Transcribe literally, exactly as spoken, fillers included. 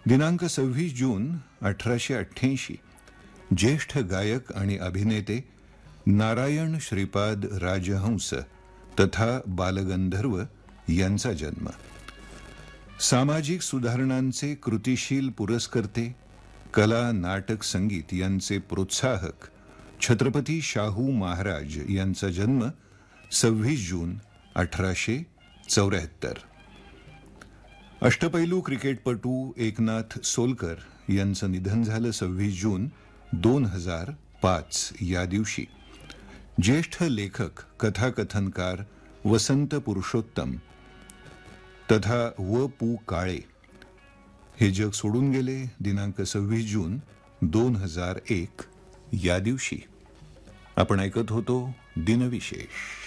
दिनांक सव्वीस जून अठराशे अठ्ठ्याऐंशी ज्येष्ठ गायक आणि अभिनेते नारायण श्रीपाद राजहंस तथा बालगंधर्व यांचा जन्म. सामाजिक सुधारणांचे कृतिशील पुरस्कर्ते, कला नाटक संगीत यांचे प्रोत्साहक छत्रपती शाहू महाराज यांचा जन्म सव्वीस जून अठराशे चौऱ्याहत्तर. अष्टपैलू क्रिकेटपटू एकनाथ सोलकर यांचं निधन झालं सव्वीस जून दोन हजार पाच या दिवशी. ज्येष्ठ लेखक कथाकथनकार वसंत पुरुषोत्तम तथा व पु काळे हे जग सोडून गेले दिनांक सव्वीस जून दोन हजार एक या दिवशी. आपण ऐकत होतो दिनविशेष.